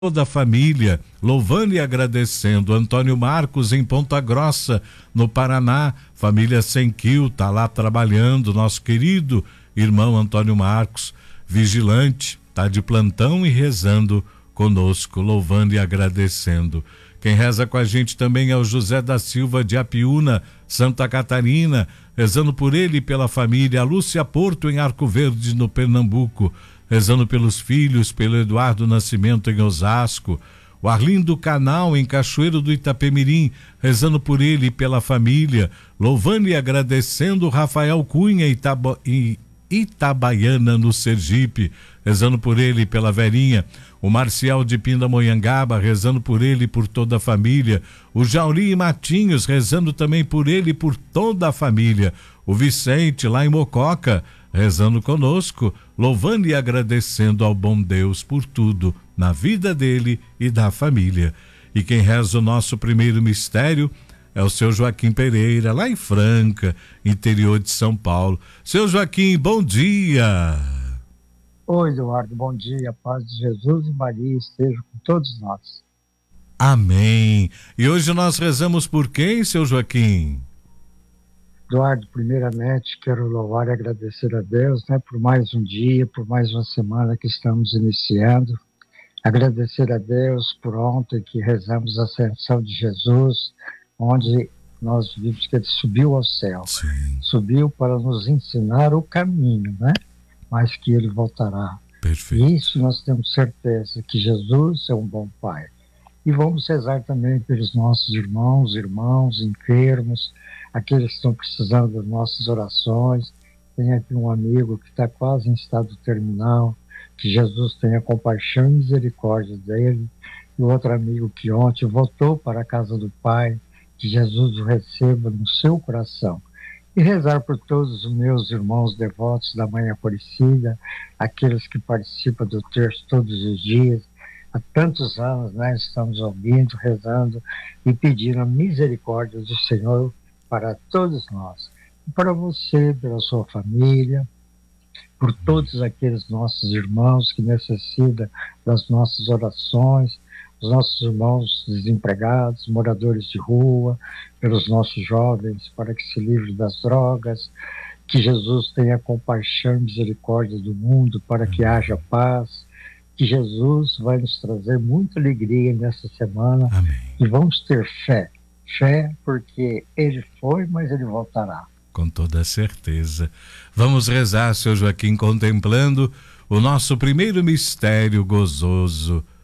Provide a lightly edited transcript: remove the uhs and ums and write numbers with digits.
toda a família, louvando e agradecendo. Antônio Marcos em Ponta Grossa, no Paraná, família Senquil, tá lá trabalhando, nosso querido irmão Antônio Marcos, vigilante, tá de plantão e rezando conosco, louvando e agradecendo. Quem reza com a gente também é o José da Silva de Apiúna, Santa Catarina, rezando por ele e pela família. A Lúcia Porto em Arco Verde, no Pernambuco, rezando pelos filhos, pelo Eduardo Nascimento em Osasco, o Arlindo Canal em Cachoeiro do Itapemirim, rezando por ele e pela família, louvando e agradecendo o Rafael Cunha Itabaiana no Sergipe, rezando por ele e pela Verinha, o Marcial de Pindamonhangaba, rezando por ele e por toda a família, o Jauri Matinhos, rezando também por ele e por toda a família, o Vicente lá em Mococa, rezando conosco, louvando e agradecendo ao bom Deus por tudo na vida dele e da família. E quem reza o nosso primeiro mistério é o seu Joaquim Pereira, lá em Franca, interior de São Paulo. Seu Joaquim, bom dia. Oi, Eduardo, bom dia. A paz de Jesus e Maria esteja com todos nós. Amém. E hoje nós rezamos por quem, seu Joaquim? Eduardo, primeiramente quero louvar e agradecer a Deus, por mais um dia, por mais uma semana que estamos iniciando. Agradecer a Deus por ontem que rezamos a ascensão de Jesus, onde nós vimos que ele subiu ao céu. Sim. Subiu para nos ensinar o caminho, mas que ele voltará. Perfeito. E isso nós temos certeza que Jesus é um bom Pai. E vamos rezar também pelos nossos irmãos, enfermos, aqueles que estão precisando das nossas orações. Tem aqui um amigo que está quase em estado terminal, que Jesus tenha compaixão e misericórdia dele. E outro amigo que ontem voltou para a casa do Pai, que Jesus o receba no seu coração. E rezar por todos os meus irmãos devotos da Mãe Aparecida, aqueles que participam do terço todos os dias. Há tantos anos, estamos ouvindo, rezando e pedindo a misericórdia do Senhor para todos nós. E para você, pela sua família, por todos aqueles nossos irmãos que necessitam das nossas orações, os nossos irmãos desempregados, moradores de rua, pelos nossos jovens, para que se livrem das drogas, que Jesus tenha compaixão e misericórdia do mundo, para que haja paz, que Jesus vai nos trazer muita alegria nessa semana. Amém. E vamos ter fé porque ele foi, mas ele voltará. Com toda certeza. Vamos rezar, seu Joaquim, contemplando o nosso primeiro mistério gozoso,